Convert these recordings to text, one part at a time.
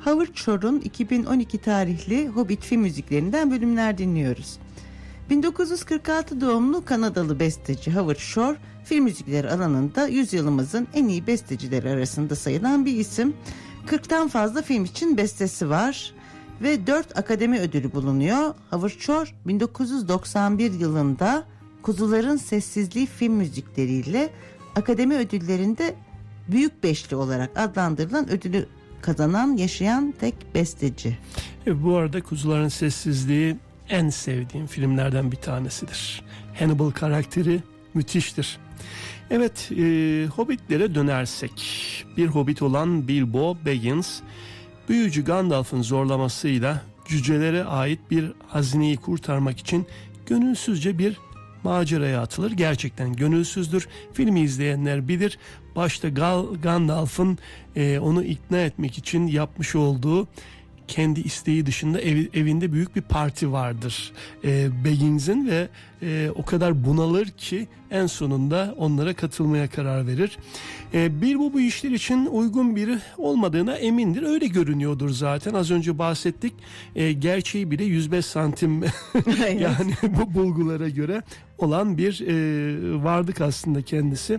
Howard Shore'un 2012 tarihli Hobbit film müziklerinden bölümler dinliyoruz. 1946 doğumlu Kanadalı besteci Howard Shore, film müzikleri alanında yüzyılımızın en iyi bestecileri arasında sayılan bir isim. 40'tan fazla film için bestesi var ve 4 akademi ödülü bulunuyor. Howard Shore 1991 yılında Kuzuların Sessizliği film müzikleriyle akademi ödüllerinde Büyük Beşli olarak adlandırılan ödülü kazanan yaşayan tek besteci. Bu arada Kuzuların Sessizliği en sevdiğim filmlerden bir tanesidir. Hannibal karakteri müthiştir. Evet, Hobbitlere dönersek, bir Hobbit olan Bilbo Baggins, büyücü Gandalf'ın zorlamasıyla cücelere ait bir hazineyi kurtarmak için gönülsüzce bir maceraya atılır. Gerçekten gönülsüzdür. Filmi izleyenler bilir. Başta Gandalf'ın onu ikna etmek için yapmış olduğu, kendi isteği dışında evinde büyük bir parti vardır Baggins'in ve o kadar bunalır ki en sonunda onlara katılmaya karar verir. Bilbo bu işler için uygun biri olmadığına emindir. Öyle görünüyordur zaten. Az önce bahsettik. Gerçeği bile 105 santim yani bu bulgulara göre olan bir varlık aslında kendisi.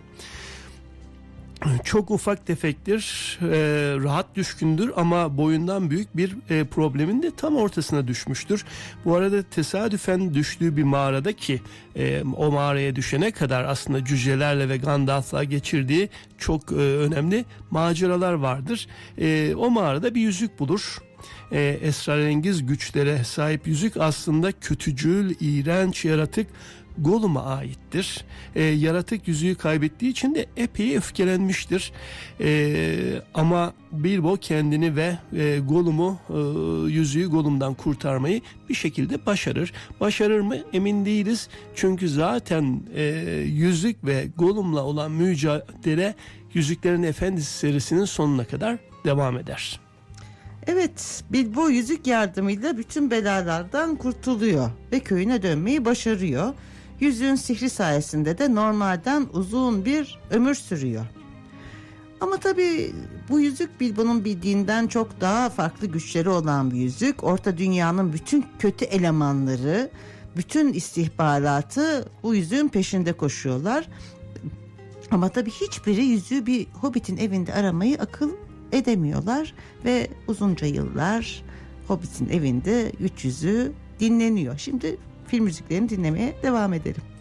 Çok ufak tefektir, rahat düşkündür ama boyundan büyük bir problemin de tam ortasına düşmüştür. Bu arada tesadüfen düştüğü bir mağarada ki o mağaraya düşene kadar aslında cücelerle ve Gandalf'la geçirdiği çok önemli maceralar vardır. O mağarada bir yüzük bulur. Esrarengiz güçlere sahip yüzük aslında kötücül, iğrenç yaratık Gollum'a aittir. Yaratık yüzüğü kaybettiği için de epey öfkelenmiştir. Ama Bilbo kendini ve Gollum'u, yüzüğü Gollum'dan kurtarmayı bir şekilde başarır. Başarır mı emin değiliz. Çünkü zaten yüzük ve Gollum'la olan mücadele Yüzüklerin Efendisi serisinin sonuna kadar devam eder. Evet, Bilbo yüzük yardımıyla bütün belalardan kurtuluyor ve köyüne dönmeyi başarıyor. Yüzüğün sihri sayesinde de normalden uzun bir ömür sürüyor. Ama tabii bu yüzük Bilbo'nun bildiğinden çok daha farklı güçleri olan bir yüzük. Orta Dünya'nın bütün kötü elemanları, bütün istihbaratı bu yüzüğün peşinde koşuyorlar. Ama tabii hiçbiri yüzüğü bir Hobbit'in evinde aramayı akıl edemiyorlar ve uzunca yıllar Hobbit'in evinde 300'ü dinleniyor. Şimdi film müziklerini dinlemeye devam edelim.